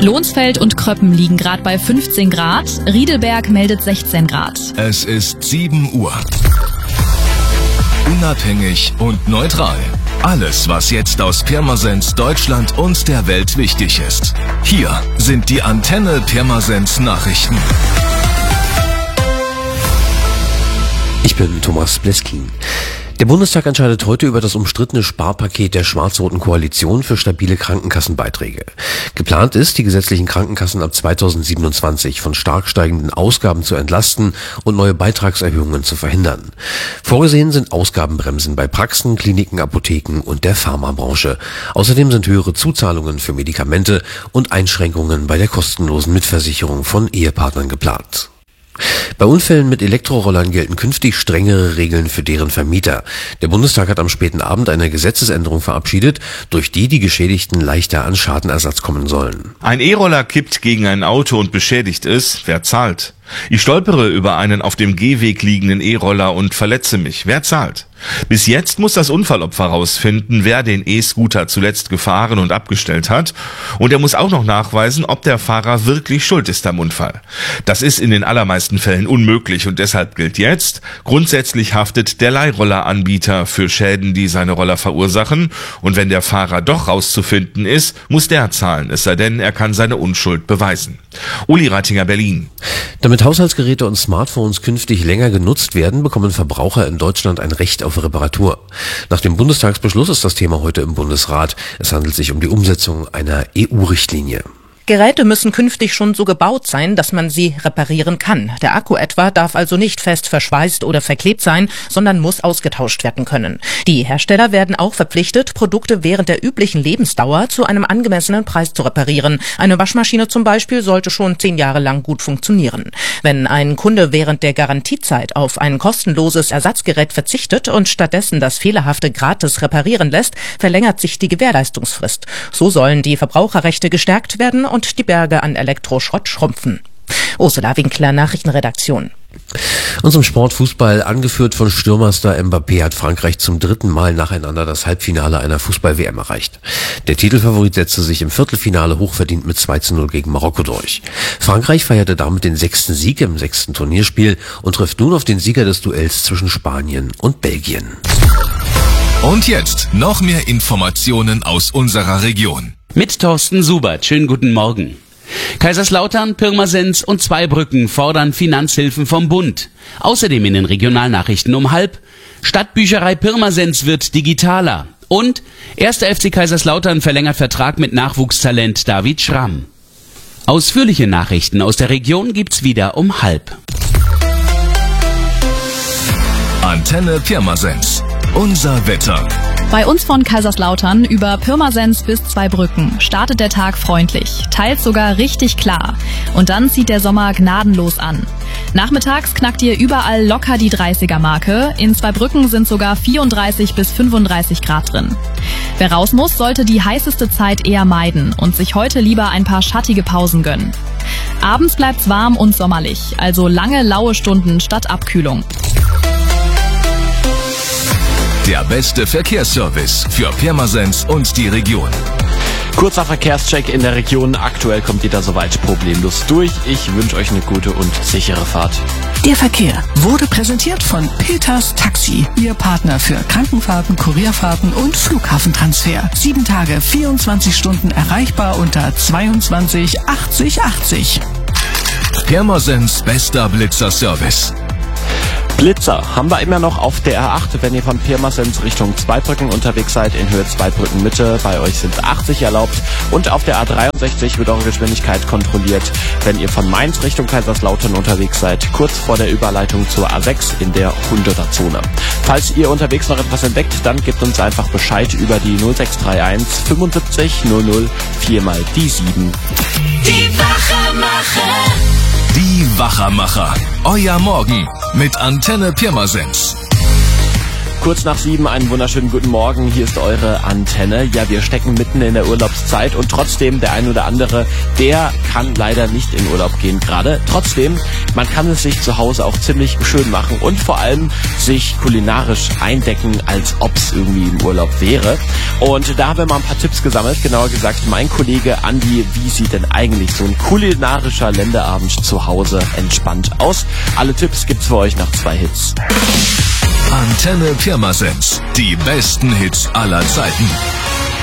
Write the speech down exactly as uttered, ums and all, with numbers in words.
Lohnsfeld und Kröppen liegen gerade bei fünfzehn Grad. Riedelberg meldet sechzehn Grad. Es ist sieben Uhr. Unabhängig und neutral. Alles, was jetzt aus Pirmasens, Deutschland und der Welt wichtig ist. Hier sind die Antenne Pirmasens Nachrichten. Ich bin Thomas Bleskin. Der Bundestag entscheidet heute über das umstrittene Sparpaket der schwarz-roten Koalition für stabile Krankenkassenbeiträge. Geplant ist, die gesetzlichen Krankenkassen ab zweitausendsiebenundzwanzig von stark steigenden Ausgaben zu entlasten und neue Beitragserhöhungen zu verhindern. Vorgesehen sind Ausgabenbremsen bei Praxen, Kliniken, Apotheken und der Pharmabranche. Außerdem sind höhere Zuzahlungen für Medikamente und Einschränkungen bei der kostenlosen Mitversicherung von Ehepartnern geplant. Bei Unfällen mit Elektrorollern gelten künftig strengere Regeln für deren Vermieter. Der Bundestag hat am späten Abend eine Gesetzesänderung verabschiedet, durch die die Geschädigten leichter an Schadenersatz kommen sollen. Ein E-Roller kippt gegen ein Auto und beschädigt es. Wer zahlt? Ich stolpere über einen auf dem Gehweg liegenden E-Roller und verletze mich. Wer zahlt? Bis jetzt muss das Unfallopfer rausfinden, wer den E-Scooter zuletzt gefahren und abgestellt hat. Und er muss auch noch nachweisen, ob der Fahrer wirklich schuld ist am Unfall. Das ist in den allermeisten Fällen unmöglich und deshalb gilt jetzt, grundsätzlich haftet der Leihrolleranbieter für Schäden, die seine Roller verursachen. Und wenn der Fahrer doch rauszufinden ist, muss der zahlen, es sei denn, er kann seine Unschuld beweisen. Uli Reitinger, Berlin. Damit Haushaltsgeräte und Smartphones künftig länger genutzt werden, bekommen Verbraucher in Deutschland ein Recht auf Reparatur. Nach dem Bundestagsbeschluss ist das Thema heute im Bundesrat. Es handelt sich um die Umsetzung einer E U-Richtlinie. Geräte müssen künftig schon so gebaut sein, dass man sie reparieren kann. Der Akku etwa darf also nicht fest verschweißt oder verklebt sein, sondern muss ausgetauscht werden können. Die Hersteller werden auch verpflichtet, Produkte während der üblichen Lebensdauer zu einem angemessenen Preis zu reparieren. Eine Waschmaschine zum Beispiel sollte schon zehn Jahre lang gut funktionieren. Wenn ein Kunde während der Garantiezeit auf ein kostenloses Ersatzgerät verzichtet und stattdessen das Fehlerhafte gratis reparieren lässt, verlängert sich die Gewährleistungsfrist. So sollen die Verbraucherrechte gestärkt werden und die Berge an Elektroschrott schrumpfen. Ursula Winkler, Nachrichtenredaktion. Und zum Sport Fußball, angeführt von Stürmerstar Mbappé, hat Frankreich zum dritten Mal nacheinander das Halbfinale einer Fußball-W M erreicht. Der Titelfavorit setzte sich im Viertelfinale hochverdient mit zwei zu null gegen Marokko durch. Frankreich feierte damit den sechsten Sieg im sechsten Turnierspiel und trifft nun auf den Sieger des Duells zwischen Spanien und Belgien. Und jetzt noch mehr Informationen aus unserer Region. Mit Thorsten Subert. Schönen guten Morgen. Kaiserslautern, Pirmasens und Zweibrücken fordern Finanzhilfen vom Bund. Außerdem in den Regionalnachrichten um halb. Stadtbücherei Pirmasens wird digitaler. Und erster F C Kaiserslautern verlängert Vertrag mit Nachwuchstalent David Schramm. Ausführliche Nachrichten aus der Region gibt's wieder um halb. Antenne Pirmasens. Unser Wetter. Bei uns von Kaiserslautern über Pirmasens bis Zweibrücken startet der Tag freundlich, teils sogar richtig klar. Und dann zieht der Sommer gnadenlos an. Nachmittags knackt ihr überall locker die dreißiger-Marke. In Zweibrücken sind sogar vierunddreißig bis fünfunddreißig Grad drin. Wer raus muss, sollte die heißeste Zeit eher meiden und sich heute lieber ein paar schattige Pausen gönnen. Abends bleibt's warm und sommerlich, also lange laue Stunden statt Abkühlung. Der beste Verkehrsservice für Pirmasens und die Region. Kurzer Verkehrscheck in der Region. Aktuell kommt jeder soweit problemlos durch. Ich wünsche euch eine gute und sichere Fahrt. Der Verkehr wurde präsentiert von Peters Taxi, Ihr Partner für Krankenfahrten, Kurierfahrten und Flughafentransfer. Sieben Tage, vierundzwanzig Stunden erreichbar unter zweiundzwanzig achtzig achtzig. Pirmasens bester Blitzerservice. Blitzer haben wir immer noch auf der R acht, wenn ihr von Pirmasens Richtung Zweibrücken unterwegs seid, in Höhe Zweibrücken Mitte. Bei euch sind achtzig erlaubt. Und auf der A dreiundsechzig wird eure Geschwindigkeit kontrolliert, wenn ihr von Mainz Richtung Kaiserslautern unterwegs seid, kurz vor der Überleitung zur A sechs in der hunderter-Zone. Falls ihr unterwegs noch etwas entdeckt, dann gebt uns einfach Bescheid über die null sechs drei eins fünfundsiebzig null null vier mal die sieben. Die Wachermacher. Die Wachermacher. Euer Morgen mit Antenne Pirmasens. Kurz nach sieben, einen wunderschönen guten Morgen. Hier ist eure Antenne. Ja, wir stecken mitten in der Urlaubszeit und trotzdem der ein oder andere, der kann leider nicht in Urlaub gehen gerade. Trotzdem, man kann es sich zu Hause auch ziemlich schön machen und vor allem sich kulinarisch eindecken, als ob es irgendwie im Urlaub wäre. Und da haben wir mal ein paar Tipps gesammelt. Genauer gesagt, mein Kollege Andi, wie sieht denn eigentlich so ein kulinarischer Länderabend zu Hause entspannt aus? Alle Tipps gibt's für euch nach zwei Hits. Antenne Pirmasens. Die besten Hits aller Zeiten.